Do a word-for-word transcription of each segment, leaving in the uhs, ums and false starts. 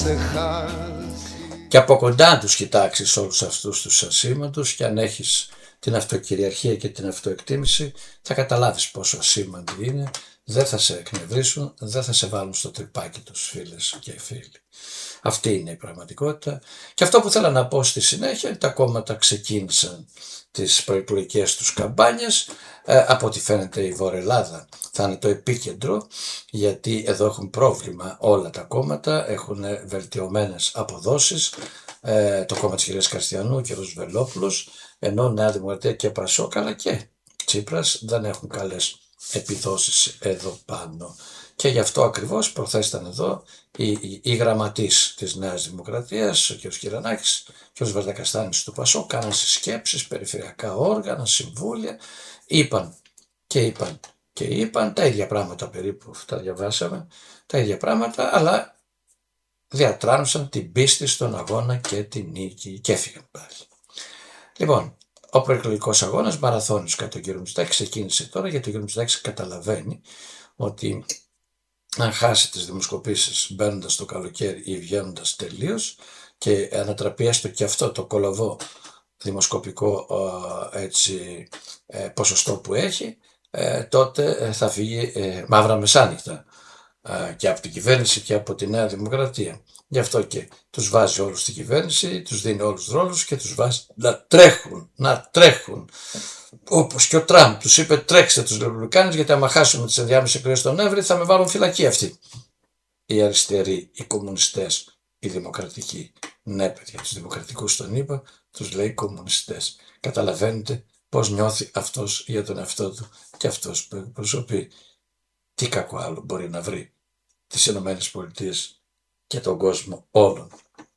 Και από κοντά τους κοιτάξεις όλους αυτούς τους ασήμαντους και αν έχεις την αυτοκυριαρχία και την αυτοεκτίμηση θα καταλάβεις πόσο ασήμαντοι είναι, δεν θα σε εκνευρίσουν, δεν θα σε βάλουν στο τρυπάκι τους φίλες και φίλοι. Αυτή είναι η πραγματικότητα και αυτό που θέλω να πω στη συνέχεια, τα κόμματα ξεκίνησαν τις προεκλογικές τους καμπάνιες, ε, από ό,τι φαίνεται η Βόρεια Ελλάδα θα είναι το επίκεντρο, γιατί εδώ έχουν πρόβλημα όλα τα κόμματα, έχουν βελτιωμένες αποδόσεις, ε, το κόμμα της κυρίας Καρστιανού, ο κ. Βελόπουλος, ενώ Νέα Δημοκρατία και Πασόκ αλλά και Τσίπρας δεν έχουν καλές επιδόσεις εδώ πάνω. Και γι' αυτό ακριβώς προχθές ήταν εδώ η, η, η γραμματής της Νέας Δημοκρατίας, ο κ. Κυρανάκης και ο κ. Βαρδακαστάνης του Πασόκ, κάναν συσκέψεις, περιφερειακά όργανα, συμβούλια, είπαν και είπαν και είπαν τα ίδια πράγματα περίπου, τα διαβάσαμε, τα ίδια πράγματα, αλλά διατράνωσαν την πίστη στον αγώνα και την νίκη και έφυγαν πάλι. Λοιπόν, ο προεκλογικός αγώνας μαραθώνιος κατά τον κύριο Μητσοτάκη ξεκίνησε τώρα, γιατί ο κύριο Μητσοτάκης καταλαβαίνει ότι αν χάσει τις δημοσκοπήσεις μπαίνοντας το καλοκαίρι ή βγαίνοντας τελείως και ανατραπεί έστω και αυτό το κολοβό δημοσκοπικό έτσι, ποσοστό που έχει, τότε θα φύγει μαύρα μεσάνυχτα και από την κυβέρνηση και από τη Νέα Δημοκρατία. Γι' αυτό και τους βάζει όλους στην κυβέρνηση, τους δίνει όλους τους ρόλους και τους βάζει να τρέχουν, να τρέχουν. Όπως και ο Τραμπ τους είπε τρέξτε τους Ρεπουμπλικάνους, γιατί άμα χάσουμε τις ενδιάμεσες εκλογές τον Νοέμβρη θα με βάλουν φυλακή αυτοί. Οι αριστεροί, οι κομμουνιστές, οι δημοκρατικοί. Ναι παιδιά, τους δημοκρατικούς τον είπα, τους λέει κομμουνιστές. Καταλαβαίνετε πώς νιώθει αυτός για τον εαυτό του και αυτός που εκπροσωπεί. Τι κακό άλλο μπορεί να βρει τις Ηνωμένες Πολιτείες και τον κόσμο όλων.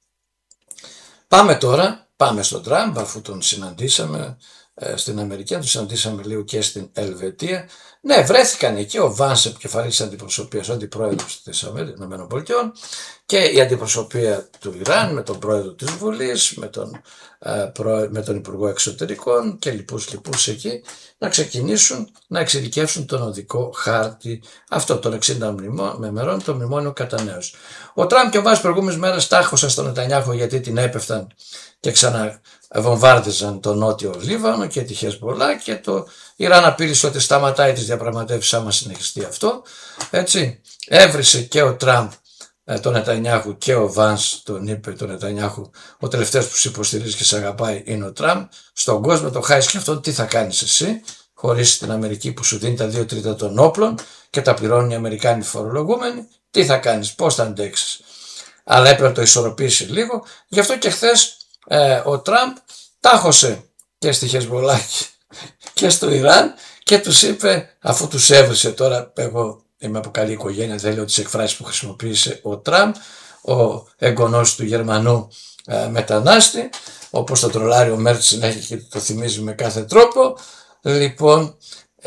Πάμε τώρα, πάμε στον Τραμπ, αφού τον συναντήσαμε ε, στην Αμερική, τον συναντήσαμε λίγο και στην Ελβετία. Ναι, βρέθηκαν εκεί ο Βάνς, επικεφαλής αντιπροσωπείας, ο αντιπρόεδρος της ΗΠΑ, και η αντιπροσωπεία του Ιράν με τον πρόεδρο της Βουλής, με τον, ε, προ, με τον Υπουργό Εξωτερικών και λοιπούς λοιπούς εκεί, να ξεκινήσουν να εξειδικεύσουν τον οδικό χάρτη, αυτό των εξήντα μερών, το μνημόνιο κατά νέους. Ο Τραμπ και ο Βάνς προηγούμενες μέρες τάχωσαν στον Νετανιάχου γιατί την έπεφταν και ξαναβομβάρδιζαν το νότιο Λίβανο και τη Χεσμπολά, και το Ιράν απείλησε ότι σταματάει τις διαπραγματεύσεις άμα συνεχιστεί αυτό. Έτσι, έβρισε και ο Τραμπ τον Νετανιάχου και ο Βάνς τον είπε τον Νετανιάχου, ο τελευταίος που σε υποστηρίζει και σε αγαπάει είναι ο Τραμπ. Στον κόσμο το χάεις και αυτό, τι θα κάνεις εσύ χωρίς την Αμερική που σου δίνει τα δύο τρίτα των όπλων και τα πληρώνουν οι Αμερικάνοι φορολογούμενοι, τι θα κάνεις, πώς θα αντέξεις. Αλλά έπρεπε να το ισορροπήσει λίγο, γι' αυτό και χθες ε, ο Τραμπ τάχωσε και στη Χεσμολάκη και στο Ιράν και τους είπε, αφού τους έβρισε, τώρα εγώ είμαι από καλή οικογένεια, δεν λέω τις εκφράσεις που χρησιμοποίησε ο Τραμπ, ο εγγονός του Γερμανού ε, μετανάστη, όπως το τρολάρει ο Μέρτς συνέχεια και το θυμίζει με κάθε τρόπο. Λοιπόν,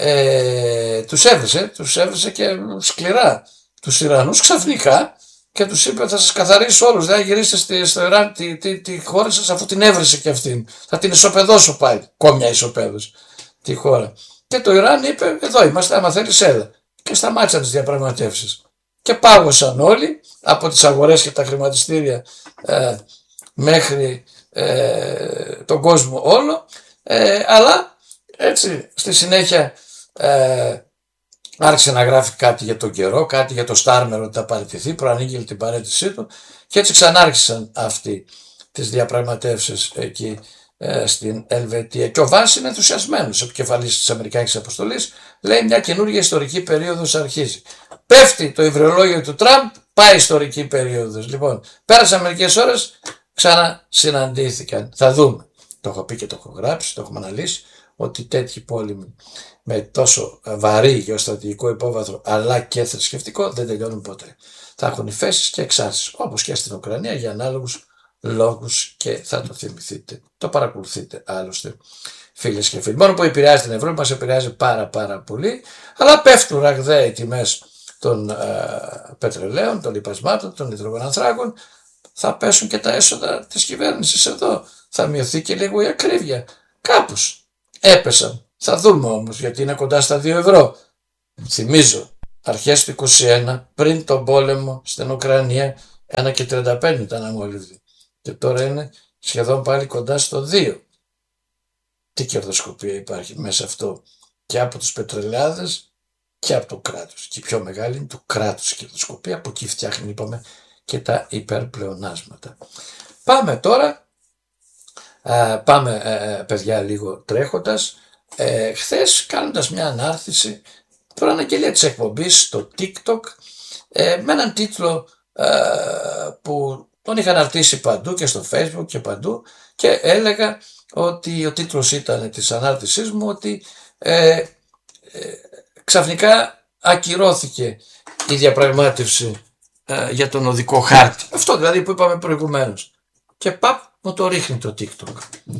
ε, τους έβρισε, τους έβρισε και σκληρά τους Ιρανούς ξαφνικά και τους είπε θα σας καθαρίσω όλους, δεν θα γυρίσετε στο Ιράν τη, τη, τη χώρα σας αφού την έβρισε και αυτήν. Θα την ισοπεδώσω πάλι, κόμια ισοπαίδωση τη χώρα. Και το Ιράν είπε εδώ είμαστε, άμα θέλεις έλα. Και σταμάτησαν τις διαπραγματεύσεις. Και πάγωσαν όλοι από τις αγορές και τα χρηματιστήρια ε, μέχρι ε, τον κόσμο όλο, ε, αλλά έτσι στη συνέχεια ε, άρχισε να γράφει κάτι για τον καιρό, κάτι για το Στάρμερ ότι θα παραιτηθεί, προανήγγειλε την παραίτησή του και έτσι ξανάρχισαν αυτοί τις διαπραγματεύσεις εκεί ε, στην Ελβετία. Και ο Βάνς είναι ενθουσιασμένος, επικεφαλής της Αμερικάνικης Αποστολής, λέει μια καινούργια ιστορική περίοδος αρχίζει. Πέφτει το υβρεολόγιο του Τραμπ, πάει ιστορική περίοδος. Λοιπόν, πέρασαν μερικές ώρες, ξανασυναντήθηκαν. Θα δούμε. Το έχω πει και το έχω γράψει, το έχουμε αναλύσει, ότι τέτοιοι πόλεμοι με τόσο βαρύ γεωστρατηγικό υπόβαθρο αλλά και θρησκευτικό δεν τελειώνουν ποτέ. Θα έχουν υφέσεις και εξάρσεις, όπως και στην Ουκρανία, για ανάλογους λόγους και θα το θυμηθείτε. Το παρακολουθείτε άλλωστε, φίλες και φίλοι. Μόνο που επηρεάζει την Ευρώπη, μας επηρεάζει πάρα πάρα πολύ, αλλά πέφτουν ραγδαία οι τιμές των ε, πετρελαίων, των λιπασμάτων, των υδρογονανθράκων, θα πέσουν και τα έσοδα της κυβέρνησης εδώ. Θα μειωθεί και λίγο η ακρίβεια. Κάπως έπεσαν. Θα δούμε όμως, γιατί είναι κοντά στα δύο ευρώ. Θυμίζω, αρχές του είκοσι ένα, πριν τον πόλεμο στην Ουκρανία, ένα και τριάντα πέντε ήταν αμόλυβδη. Και τώρα είναι σχεδόν πάλι κοντά στο δύο. Τι κερδοσκοπία υπάρχει μέσα αυτό και από τους πετρελαιάδες και από το κράτος. Και η πιο μεγάλη είναι του κράτους η κερδοσκοπία. Από εκεί φτιάχνει, είπαμε, και τα υπερπλεονάσματα. Πάμε τώρα, α, πάμε ε, παιδιά λίγο τρέχοντας. Ε, χθες κάνοντας μια ανάρτηση, προαναγγελία της εκπομπής στο TikTok, ε, με έναν τίτλο ε, που τον είχα αναρτήσει παντού και στο Facebook και παντού, και έλεγα ότι ο τίτλος ήταν της ανάρτησής μου ότι ε, ε, ξαφνικά ακυρώθηκε η διαπραγμάτευση ε, για τον οδικό χάρτη. Αυτό δηλαδή που είπαμε προηγουμένως. Και παπ μου το ρίχνει το TikTok.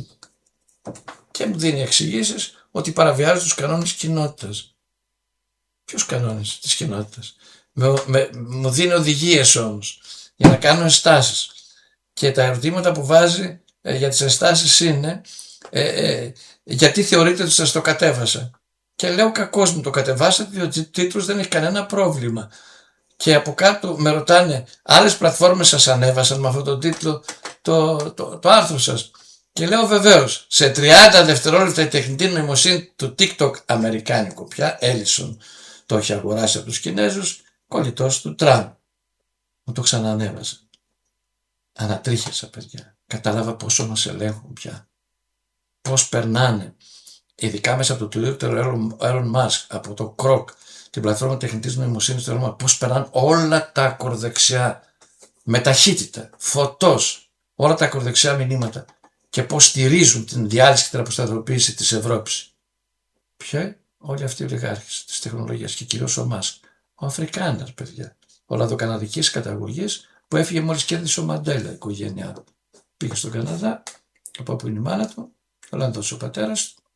Και μου δίνει εξηγήσεις ότι παραβιάζει τους κανόνες κοινότητας. Ποιους κανόνες της κοινότητας? Με, με, μου δίνει οδηγίες όμως για να κάνω ενστάσεις. Και τα ερωτήματα που βάζει ε, για τις ενστάσεις είναι ε, ε, γιατί θεωρείτε ότι σας το κατέβασα? Και λέω κακώς μου το κατεβάσατε, διότι ο τίτλος δεν έχει κανένα πρόβλημα. Και από κάτω με ρωτάνε άλλες πλατφόρμες σας ανέβασαν με αυτόν τον τίτλο το, το, το, το άρθρο σας? Και λέω βεβαίως, σε τριάντα δευτερόλεπτα η τεχνητή νοημοσύνη του TikTok, αμερικάνικο πια, Ellison το έχει αγοράσει από τους Κινέζους, κολλητός του Τραμπ. Μου το ξανανέβασε. Ανατρίχιασα παιδιά. Κατάλαβα πόσο μας ελέγχουν πια. Πώς περνάνε. Ειδικά μέσα από το Twitter του Elon Musk, από το Grok, την πλατφόρμα τεχνητής νοημοσύνης του Elon Musk, πώς περνάνε όλα τα ακροδεξιά με ταχύτητα, φωτός, όλα τα ακροδεξιά μηνύματα, και πώς στηρίζουν την διάλυση και την αποσταθεροποίηση της Ευρώπης. Ποια? Όλοι αυτοί οι ολιγάρχες της τεχνολογίας και κυρίως ο Μάσκ. Ο Αφρικάνας, παιδιά. Ολλανδοκαναδικής καταγωγής, που έφυγε μόλις κέρδισε ο Μαντέλα, η οικογένειά του. Πήγε στον Καναδά, από όπου είναι η μάνα του, Ολλανδός ο πατέρας του,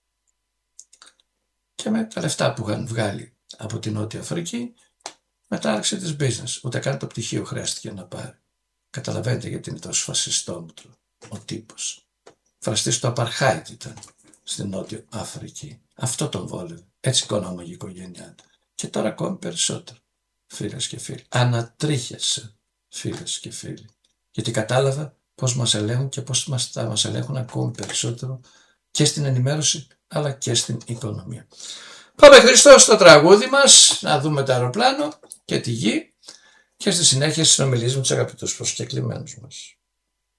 και με τα λεφτά που είχαν βγάλει από την Νότια Αφρική, μετά άρχισε τις business. Ούτε καν το πτυχίο χρειάστηκε να πάρει. Καταλαβαίνετε γιατί είναι τόσο φασιστόμετρο ο τύπος. Φραστής του Απαρχάιτ ήταν στην Νότια Αφρική. Αυτό τον βόλευε. Έτσι οικονόμαγε η οικογένειά του. Και τώρα ακόμη περισσότερο. Φίλες και φίλοι. Ανατρίχιασε, φίλες και φίλοι. Γιατί κατάλαβα πώς μας ελέγχουν και πώς μας, θα μας ελέγχουν ακόμη περισσότερο και στην ενημέρωση αλλά και στην οικονομία. Πάμε Χριστό στο τραγούδι μας, να δούμε το αεροπλάνο και τη γη, και στη συνέχεια συνομιλίες με τους αγαπητούς προσκεκλημένους μας.